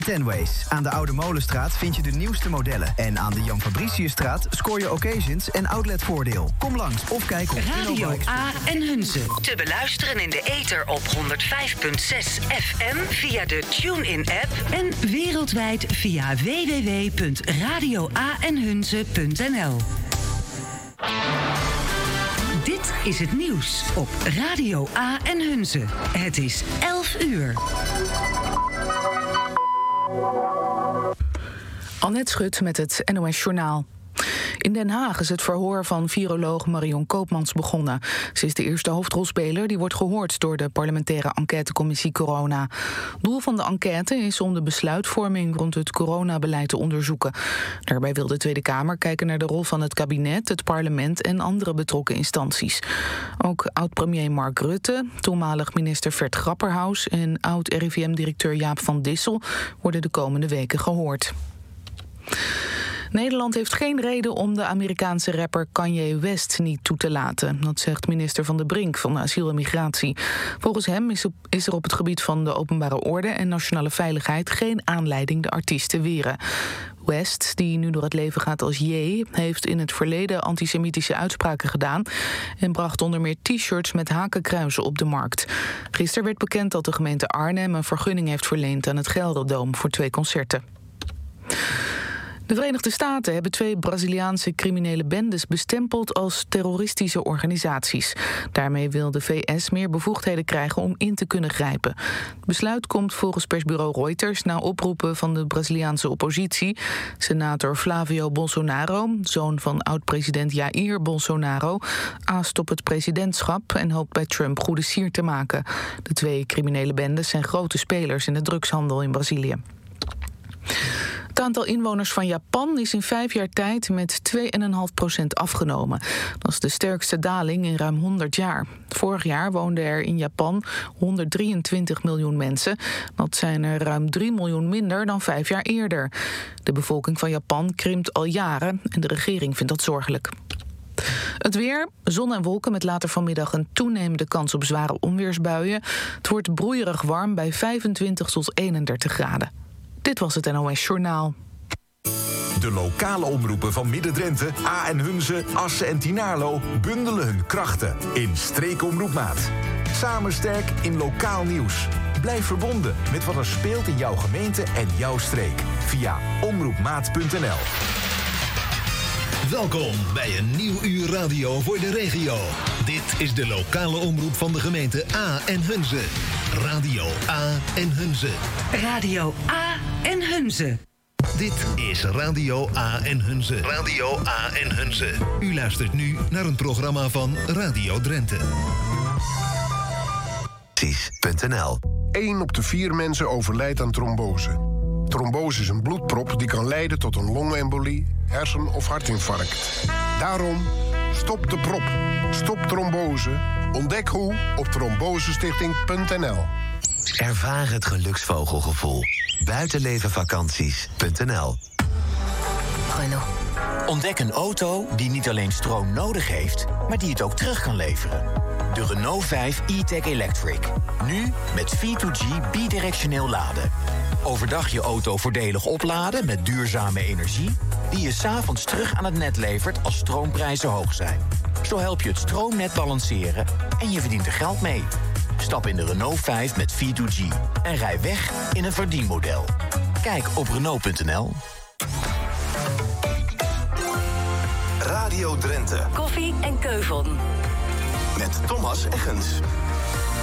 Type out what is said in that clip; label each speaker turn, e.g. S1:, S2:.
S1: Tenways. Aan de Oude Molenstraat vind je de nieuwste modellen. En aan de Jan Fabriciusstraat scoor je occasions en outletvoordeel. Kom langs of kijk op
S2: Radio A en Hunze. Te beluisteren in de ether op 105.6 FM via de TuneIn-app en wereldwijd via www.radioaenhunze.nl. Dit is het nieuws op Radio A en Hunze. Het is 11 uur.
S3: Annette Schut met het NOS Journaal. In Den Haag is het verhoor van viroloog Marion Koopmans begonnen. Ze is de eerste hoofdrolspeler die wordt gehoord door de parlementaire enquêtecommissie Corona. Doel van de enquête is om de besluitvorming rond het coronabeleid te onderzoeken. Daarbij wil de Tweede Kamer kijken naar de rol van het kabinet, het parlement en andere betrokken instanties. Ook oud-premier Mark Rutte, toenmalig minister Vert Grapperhaus en oud-RIVM-directeur Jaap van Dissel worden de komende weken gehoord. Nederland heeft geen reden om de Amerikaanse rapper Kanye West niet toe te laten. Dat zegt minister Van der Brink van Asiel en Migratie. Volgens hem is er op het gebied van de openbare orde en nationale veiligheid geen aanleiding de artiest te weren. West, die nu door het leven gaat als J, heeft in het verleden antisemitische uitspraken gedaan en bracht onder meer t-shirts met hakenkruizen op de markt. Gisteren werd bekend dat de gemeente Arnhem een vergunning heeft verleend aan het Gelderdoom voor 2 concerten. De Verenigde Staten hebben 2 Braziliaanse criminele bendes bestempeld als terroristische organisaties. Daarmee wil de VS meer bevoegdheden krijgen om in te kunnen grijpen. Het besluit komt volgens persbureau Reuters na oproepen van de Braziliaanse oppositie. Senator Flavio Bolsonaro, zoon van oud-president Jair Bolsonaro, aast op het presidentschap en hoopt bij Trump goede sier te maken. De 2 criminele bendes zijn grote spelers in de drugshandel in Brazilië. Het aantal inwoners van Japan is in 5 jaar tijd met 2,5% afgenomen. Dat is de sterkste daling in ruim 100 jaar. Vorig jaar woonden er in Japan 123 miljoen mensen. Dat zijn er ruim 3 miljoen minder dan 5 jaar eerder. De bevolking van Japan krimpt al jaren en de regering vindt dat zorgelijk. Het weer, zon en wolken met later vanmiddag een toenemende kans op zware onweersbuien. Het wordt broeierig warm bij 25 tot 31 graden. Dit was het NOS Journaal.
S4: De lokale omroepen van Midden-Drenthe, A en Hunze, Assen en Tynaarlo bundelen hun krachten in Streekomroepmaat. Samen sterk in lokaal nieuws. Blijf verbonden met wat er speelt in jouw gemeente en jouw streek via omroepmaat.nl.
S5: Welkom bij een nieuw uur radio voor de regio. Dit is de lokale omroep van de gemeente A en Hunze. Radio A en Hunze.
S2: Radio A en Hunze.
S5: Dit is Radio A en Hunze. Radio A en Hunze. U luistert nu naar een programma van Radio Drenthe.
S4: Precies.nl.
S6: 1 op de 4 mensen overlijdt aan trombose. Trombose is een bloedprop die kan leiden tot een longembolie, hersen- of hartinfarct. Daarom, stop de prop. Stop trombose. Ontdek hoe op trombosestichting.nl.
S4: Ervaar het geluksvogelgevoel. Buitenlevenvakanties.nl.
S7: Renault. Ontdek een auto die niet alleen stroom nodig heeft, maar die het ook terug kan leveren. De Renault 5 e-Tech Electric. Nu met V2G bidirectioneel laden. Overdag je auto voordelig opladen met duurzame energie, die je 's avonds terug aan het net levert als stroomprijzen hoog zijn. Zo help je het stroomnet balanceren en je verdient er geld mee. Stap in de Renault 5 met V2G en rij weg in een verdienmodel. Kijk op Renault.nl.
S4: Radio Drenthe.
S2: Koffie en Keuvon.
S4: Met Thomas Eggens.